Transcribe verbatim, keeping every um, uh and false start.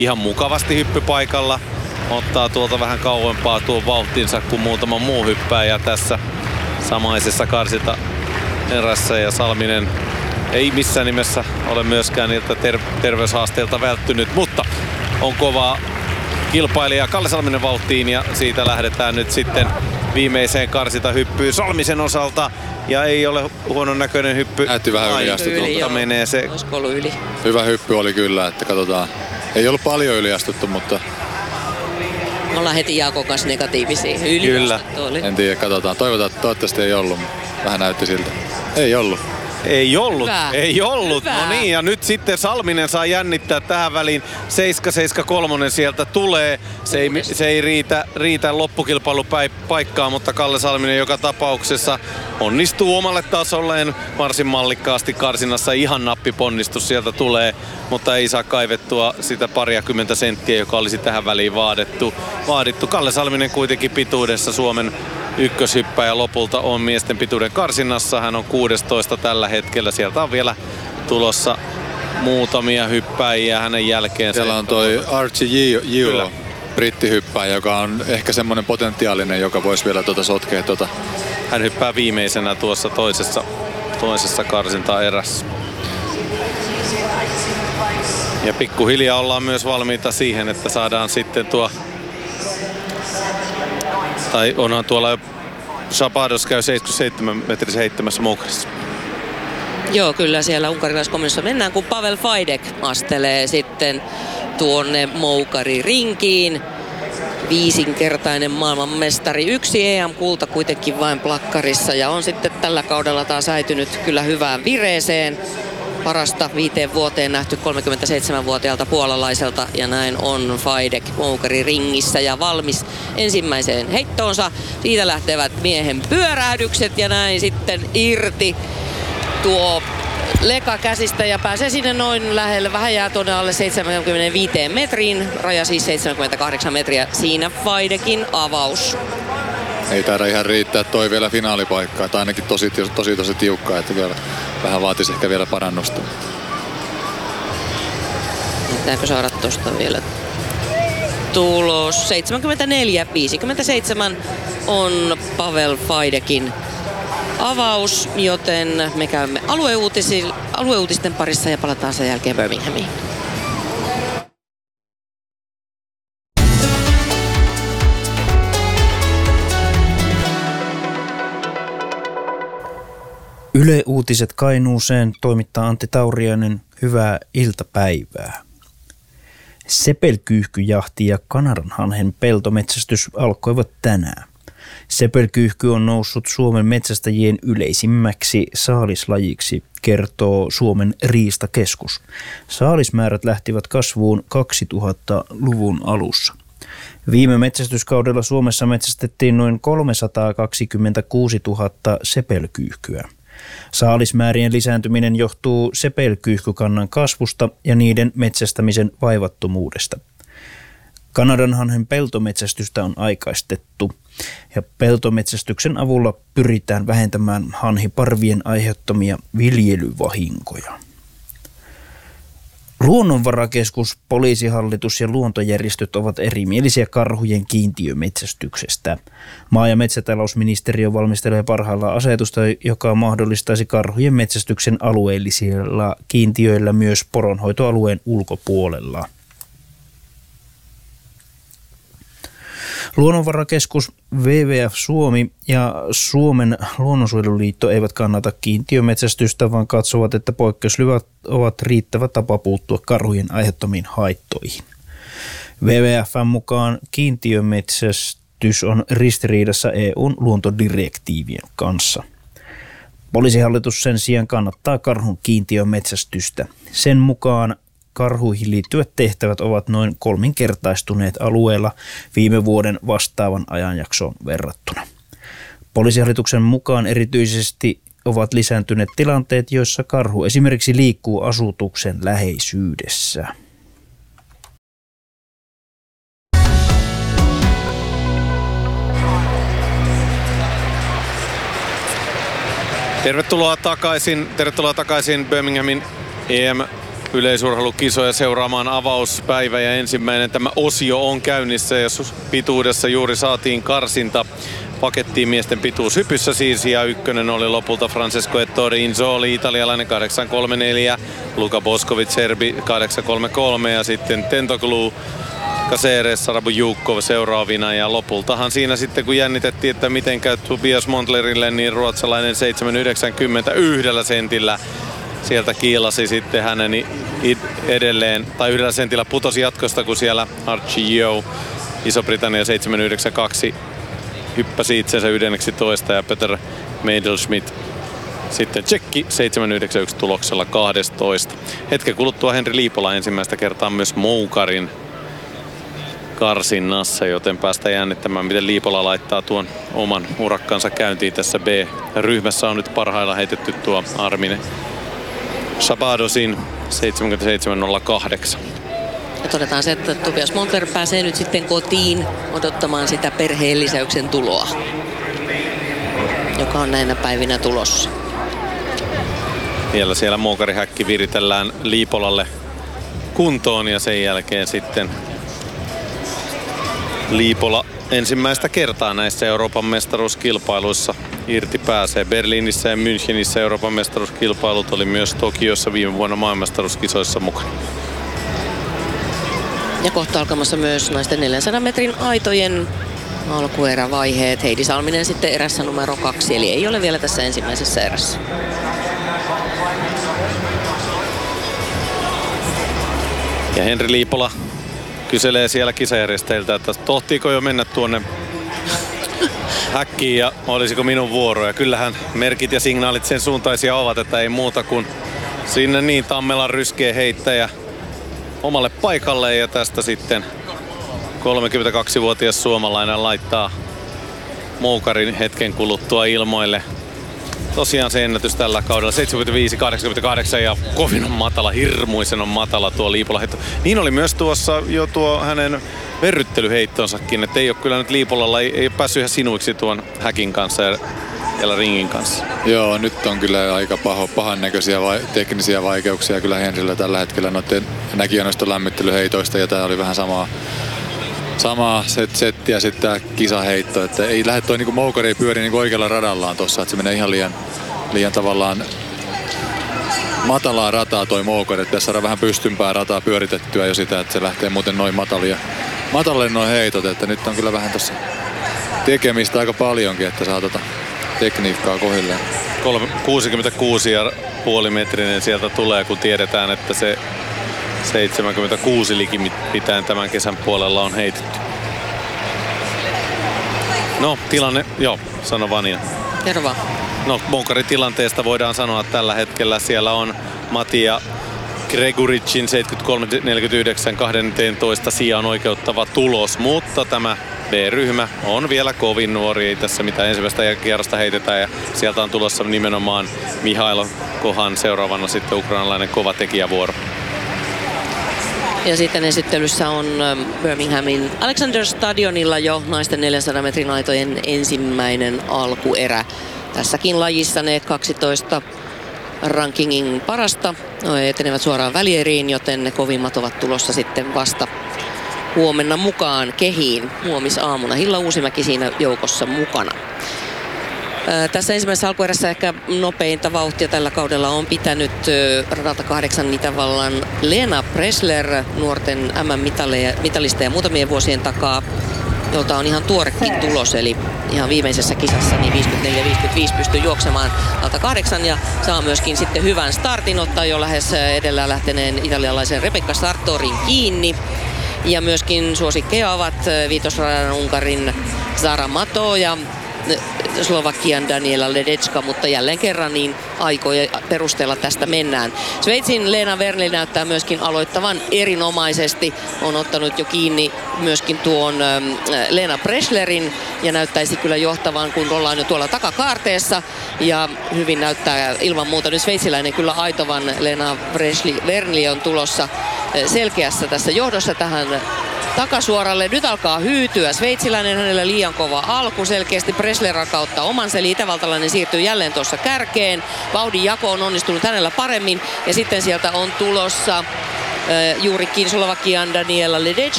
ihan mukavasti hyppypaikalla. Ottaa tuolta vähän kauempaa tuon vauhtinsa kuin muutama muu hyppääjä tässä samaisessa karsinta erässä. Ja Salminen ei missään nimessä ole myöskään niiltä ter- terveyshaasteilta välttynyt, mutta on kova kilpailija Kalle Salminen vauhtiin ja siitä lähdetään nyt sitten viimeiseen karsinta hyppyyn Salmisen osalta. Ja ei ole huonon näköinen hyppy. Näytti vähän yliastutulta. Menee se. Olisiko ollut yli? Hyvä hyppy oli kyllä, että katsotaan. Ei ollut paljon yliastuttu, mutta... Me ollaan heti Jaakon kanssa negatiivisia. Yliastuttu oli. En tiedä, katsotaan. Toivotaan, että toivottavasti ei ollut. Vähän näytti siltä. Ei ollut. Ei ollut, Hyvä. ei ollut. Hyvä. No niin, ja nyt sitten Salminen saa jännittää tähän väliin. seitsemän seitsemän kolme sieltä tulee. Se ei, se ei riitä, riitä loppukilpailupaikkaan, mutta Kalle Salminen joka tapauksessa onnistuu omalle tasolleen varsin mallikkaasti karsinnassa. Ihan nappiponnistus sieltä tulee, mutta ei saa kaivettua sitä pariakymmentä senttiä, joka olisi tähän väliin vaadittu. vaadittu. Kalle Salminen kuitenkin pituudessa Suomen ykköshyppäjä lopulta on miesten pituuden karsinnassa. Hän on kuusitoista tällä hetkellä. Sieltä on vielä tulossa muutamia hyppäjiä hänen jälkeensä. Siellä on toi Archie Gio, brittihyppäjä, joka on ehkä semmoinen potentiaalinen, joka voisi vielä tuota sotkea tuota. Hän hyppää viimeisenä tuossa toisessa, toisessa karsintaerässä. Ja pikkuhiljaa ollaan myös valmiita siihen, että saadaan sitten tuo... Tai onhan tuolla jo Shabados käy seitsemänkymmentäseitsemän metrin seitsemässä moukarissa. Joo, kyllä siellä unkarilaiskomissa mennään, kun Pavel Fajdek astelee sitten tuonne moukaririnkiin. Viisinkertainen maailmanmestari. Yksi E M-kulta kuitenkin vain plakkarissa ja on sitten tällä kaudella taas äitynyt kyllä hyvään vireeseen. Parasta viiteen vuoteen nähty kolmekymmentäseitsemänvuotiaalta puolalaiselta ja näin on Fajdek moukari ringissä ja valmis ensimmäiseen heittoonsa. Siitä lähtevät miehen pyörähdykset ja näin sitten irti tuo leka käsistä ja pääsee sinne noin lähelle. Vähän jää tuonne alle seitsemänkymmentäviisi metriin. Raja siis seitsemänkymmentäkahdeksan metriä. Siinä Fajdekin avaus. Ei taida ihan riittää toi vielä finaalipaikkaa. Tai ainakin tosi tosi tosi tiukkaa, että vielä vähän vaatisi ehkä vielä parannusta. Pitääkö saada tosta vielä tulos? seitsemänkymmentäneljä viisikymmentäseitsemän on Pavel Fajdekin avaus, joten me käymme alueuutisten parissa ja palataan sen jälkeen Birminghamiin. Yle Uutiset Kainuuseen toimittaa Antti Tauriainen. Hyvää iltapäivää. Sepelkyyhkyjahti ja kanadanhanhen peltometsästys alkoivat tänään. Sepelkyyhky on noussut Suomen metsästäjien yleisimmäksi saalislajiksi, kertoo Suomen riistakeskus. Saalismäärät lähtivät kasvuun kaksituhattaluvun alussa. Viime metsästyskaudella Suomessa metsästettiin noin kolmesataakaksikymmentäkuusituhatta sepelkyyhkyä. Saalismäärien lisääntyminen johtuu sepelkyyhkykannan kasvusta ja niiden metsästämisen vaivattomuudesta. Kanadanhanhen peltometsästystä on aikaistettu ja peltometsästyksen avulla pyritään vähentämään hanhiparvien aiheuttamia viljelyvahinkoja. Luonnonvarakeskus, poliisihallitus ja luontojärjestöt ovat erimielisiä karhujen kiintiömetsästyksestä. Maa- ja metsätalousministeriö valmistelee parhaillaan asetusta, joka mahdollistaisi karhujen metsästyksen alueellisilla kiintiöillä myös poronhoitoalueen ulkopuolella. Luonnonvarakeskus, W W F Suomi ja Suomen luonnonsuojeluliitto eivät kannata kiintiömetsästystä, vaan katsovat, että poikkeusluvat ovat riittävä tapa puuttua karhujen aiheuttamiin haittoihin. W W F:n mukaan kiintiömetsästys on ristiriidassa E U:n luontodirektiivien kanssa. Poliisihallitus sen sijaan kannattaa karhun kiintiömetsästystä. Sen mukaan karhuihin liittyvät tehtävät ovat noin kolminkertaistuneet alueella viime vuoden vastaavan ajanjaksoon verrattuna. Poliisihallituksen mukaan erityisesti ovat lisääntyneet tilanteet, joissa karhu esimerkiksi liikkuu asutuksen läheisyydessä. Tervetuloa takaisin, tervetuloa takaisin Birminghamin E M yleisurheilukisoja seuraamaan avauspäivä ja ensimmäinen tämä osio on käynnissä ja pituudessa juuri saatiin karsinta. Pakettiin miesten pituushypyssä siis ja ykkönen oli lopulta Francesco Ettore Inzoli, italialainen kahdeksan kolme neljä, Luka Boskovic serbi kahdeksan kolme kolme ja sitten Tentoglu, Caceres, Sarabu Jukov seuraavina ja lopultahan siinä sitten kun jännitettiin, että miten käy Tobias Montlerille, niin ruotsalainen seitsemän yhdeksänkymmentä yhdellä sentillä sieltä kiilasi sitten hänen edelleen, tai yhdellä sentillä putosi jatkosta, kun siellä Archie Yeo, Iso-Britannia seitsemän yhdeksän kaksi hyppäsi itsensä yhdeksäntoista ja Peter Meidelschmidt sitten tsekki seitsemän yhdeksän yksi tuloksella kaksitoista. Hetken kuluttua Henri Liipola ensimmäistä kertaa myös Moukarin karsinnassa, joten päästään jännittämään, miten Liipola laittaa tuon oman urakkansa käyntiin tässä B-ryhmässä. On nyt parhailla heitetty tuo Armin Shabadosin seitsemänkymmentäseitsemän nolla kahdeksan. Ja todetaan se, että Tobias Montler pääsee nyt sitten kotiin odottamaan sitä perheen lisäyksen tuloa, joka on näinä päivinä tulossa. Vielä siellä moukarihäkki viritellään Liipolalle kuntoon ja sen jälkeen sitten Liipola ensimmäistä kertaa näissä Euroopan mestaruuskilpailuissa irti pääsee. Berliinissä ja Münchenissä Euroopan mestaruuskilpailut oli myös Tokiossa viime vuonna maailmanmestaruuskisoissa mukana. Ja kohta alkamassa myös naisten neljänsadan metrin aitojen alkuerävaiheet. Heidi Salminen sitten erässä numero kaksi, eli ei ole vielä tässä ensimmäisessä erässä. Ja Henri Liipola kyselee siellä kisajärjestäjiltä, että tohtiiko jo mennä tuonne häkkiin ja olisiko minun vuoro. Ja kyllähän merkit ja signaalit sen suuntaisia ovat, että ei muuta kuin sinne niin Tammelan ryskee heittäjä omalle paikalle ja tästä sitten kolmekymmentäkaksivuotias suomalainen laittaa Moukarin hetken kuluttua ilmoille. Tosiaan se ennätys tällä kaudella seitsemänkymmentäviisi kahdeksankymmentäkahdeksan ja kovin on matala, hirmuisen on matala tuo Liipola heitto. Niin oli myös tuossa jo tuo hänen verryttelyheittonsakin, että ei ole kyllä nyt Liipolalla, ei, ei ole päässyt ihan sinuiksi tuon häkin kanssa ja, ja ringin kanssa. Joo, nyt on kyllä aika paho, pahan näköisiä vai, teknisiä vaikeuksia kyllä Henrillä tällä hetkellä noiden näkijänoista lämmittelyheitoista ja tää oli vähän samaa. Samaa set, settiä sitten tää kisaheitto, että ei lähde toi niinku moukari ei pyöri niinku oikealla radallaan tossa, että se menee ihan liian, liian tavallaan matalaa rataa toi moukari, että tässä saadaan vähän pystympää rataa pyöritettyä jo sitä, että se lähtee muuten noin matalia, matalle noin heitot, että nyt on kyllä vähän tossa tekemistä aika paljonkin, että saa tota tekniikkaa kohilleen. kuusikymmentäkuusi ja puolimetrinen sieltä tulee, kun tiedetään, että se seitsemänkymmentäkuusi likipitäen tämän kesän puolella on heitetty. No, tilanne, joo, sano Vania. Kerro vaan. No, Moukarin tilanteesta voidaan sanoa, että tällä hetkellä siellä on Matija Greguricin seitsemänkymmentäkolme neljäkymmentäyhdeksän kaksitoista sijaan oikeuttava tulos, mutta tämä B-ryhmä on vielä kovin nuori, ei tässä mitään ensimmäistä kierrosta heitetään ja sieltä on tulossa nimenomaan Mihailo Kohan seuraavana sitten ukrainalainen kova tekijävuoro. Ja sitten esittelyssä on Birminghamin Alexander Stadionilla jo naisten neljänsadan metrin aitojen ensimmäinen alkuerä. Tässäkin lajissa ne kaksitoista rankingin parasta etenevät suoraan välieriin, joten ne kovimmat ovat tulossa sitten vasta huomenna mukaan kehiin huomisaamuna. Hilla Uusimäki siinä joukossa mukana. Ää, tässä ensimmäisessä alkuerässä ehkä nopeinta vauhtia tällä kaudella on pitänyt ää, radalta kahdeksan Itävallan Lena Pressler, nuorten M M-mitalista ja muutamien vuosien takaa, jolta on ihan tuorekin tulos, eli ihan viimeisessä kisassa niin viisikymmentäneljä viisikymmentäviisi pystyy juoksemaan alta kahdeksan ja saa myöskin sitten hyvän startin, ottaa jo lähes edellä lähteneen italialaisen Rebecca Sartorin kiinni. Ja myöskin suosikkeja ovat viitosradan Unkarin Zara Mato ja Slovakian Daniela Ledecka, mutta jälleen kerran niin aikojen perusteella tästä mennään. Sveitsin Lena Wernli näyttää myöskin aloittavan erinomaisesti. On ottanut jo kiinni myöskin tuon ähm, Lena Presslerin ja näyttäisi kyllä johtavan, kun ollaan jo tuolla takakaarteessa. Ja hyvin näyttää ilman muuta nyt sveitsiläinen kyllä aitovan. Lena Wernli on tulossa selkeässä tässä johdossa tähän takasuoralle. Nyt alkaa hyytyä. Sveitsiläinen, hänellä liian kova alku. Selkeästi Pressler rakauttaa omansa, eli itävaltalainen siirtyy jälleen tuossa kärkeen. Vauhdin jako on onnistunut hänellä paremmin. Ja sitten sieltä on tulossa juurikin Slovakian Daniela Ledecka